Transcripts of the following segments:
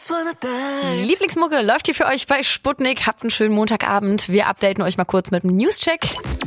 Lieblingsmucke läuft hier für euch bei Sputnik. Habt einen schönen Montagabend. Wir updaten euch mal kurz mit dem Newscheck.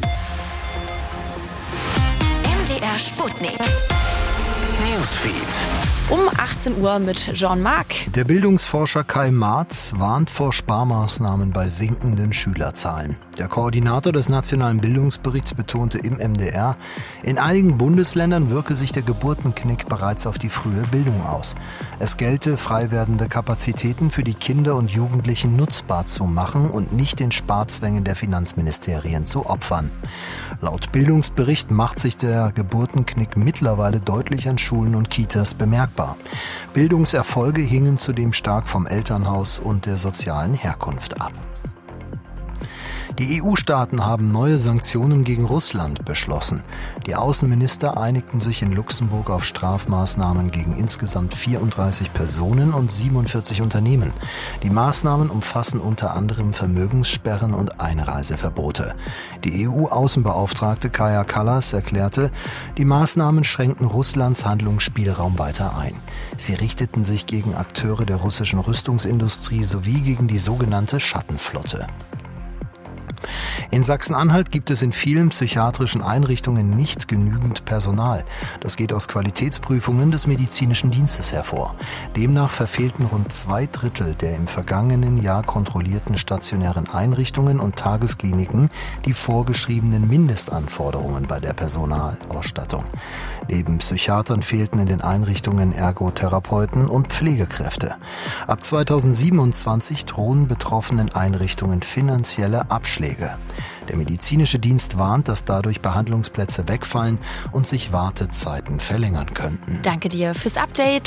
MDR Sputnik. Newsfeed. Um 18 Uhr mit Jean-Marc. Der Bildungsforscher Kai Marz warnt vor Sparmaßnahmen bei sinkenden Schülerzahlen. Der Koordinator des Nationalen Bildungsberichts betonte im MDR, in einigen Bundesländern wirke sich der Geburtenknick bereits auf die frühe Bildung aus. Es gelte, frei werdende Kapazitäten für die Kinder und Jugendlichen nutzbar zu machen und nicht den Sparzwängen der Finanzministerien zu opfern. Laut Bildungsbericht macht sich der Geburtenknick mittlerweile deutlich an Schulen und Kitas bemerkbar. Bildungserfolge hingen zudem stark vom Elternhaus und der sozialen Herkunft ab. Die EU-Staaten haben neue Sanktionen gegen Russland beschlossen. Die Außenminister einigten sich in Luxemburg auf Strafmaßnahmen gegen insgesamt 34 Personen und 47 Unternehmen. Die Maßnahmen umfassen unter anderem Vermögenssperren und Einreiseverbote. Die EU-Außenbeauftragte Kaja Kallas erklärte, die Maßnahmen schränken Russlands Handlungsspielraum weiter ein. Sie richteten sich gegen Akteure der russischen Rüstungsindustrie sowie gegen die sogenannte Schattenflotte. In Sachsen-Anhalt gibt es in vielen psychiatrischen Einrichtungen nicht genügend Personal. Das geht aus Qualitätsprüfungen des medizinischen Dienstes hervor. Demnach verfehlten rund 2/3 der im vergangenen Jahr kontrollierten stationären Einrichtungen und Tageskliniken die vorgeschriebenen Mindestanforderungen bei der Personalausstattung. Neben Psychiatern fehlten in den Einrichtungen Ergotherapeuten und Pflegekräfte. Ab 2027 drohen betroffenen Einrichtungen finanzielle Abschläge. Der medizinische Dienst warnt, dass dadurch Behandlungsplätze wegfallen und sich Wartezeiten verlängern könnten. Danke dir fürs Update.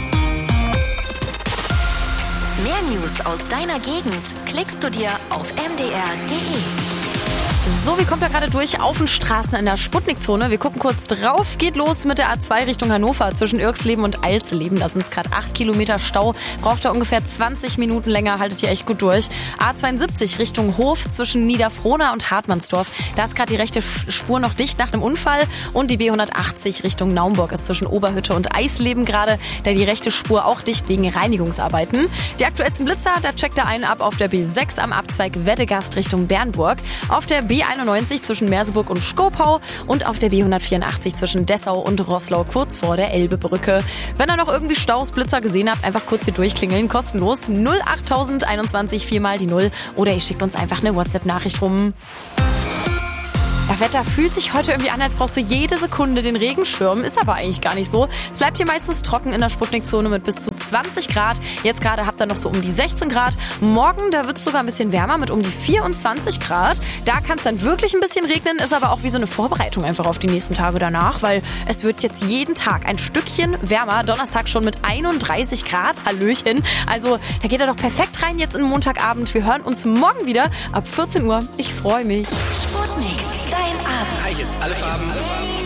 Mehr News aus deiner Gegend klickst du dir auf mdr.de. So, wie kommt er gerade durch auf den Straßen in der Sputnik-Zone? Wir gucken kurz drauf. Geht los mit der A2 Richtung Hannover zwischen Irxleben und Alsleben. Da sind es gerade 8 Kilometer Stau. Braucht er ungefähr 20 Minuten länger. Haltet ihr echt gut durch. A72 Richtung Hof zwischen Niederfrohna und Hartmannsdorf. Da ist gerade die rechte Spur noch dicht nach einem Unfall. Und die B180 Richtung Naumburg ist zwischen Oberhütte und Eisleben gerade. Da die rechte Spur auch dicht wegen Reinigungsarbeiten. Die aktuellsten Blitzer, da checkt er einen ab auf der B6 am Abzweig Weddegast Richtung Bernburg. Auf der B91 zwischen Merseburg und Skopau und auf der B184 zwischen Dessau und Roßlau kurz vor der Elbebrücke. Wenn ihr noch irgendwie Staus, Blitzer gesehen habt, einfach kurz hier durchklingeln, kostenlos 08021 4 mal die 0 oder ihr schickt uns einfach eine WhatsApp-Nachricht rum. Das Wetter fühlt sich heute irgendwie an, als brauchst du jede Sekunde den Regenschirm. Ist aber eigentlich gar nicht so. Es bleibt hier meistens trocken in der Sputnik-Zone mit bis zu 20 Grad. Jetzt gerade habt ihr noch so um die 16 Grad. Morgen, da wird es sogar ein bisschen wärmer mit um die 24 Grad. Da kann es dann wirklich ein bisschen regnen, ist aber auch wie so eine Vorbereitung einfach auf die nächsten Tage danach, weil es wird jetzt jeden Tag ein Stückchen wärmer. Donnerstag schon mit 31 Grad. Hallöchen. Also da geht er doch perfekt rein jetzt in den Montagabend. Wir hören uns morgen wieder ab 14 Uhr. Ich freue mich. Sputnik. Dein Abend. Hi, hier ist alle Farben.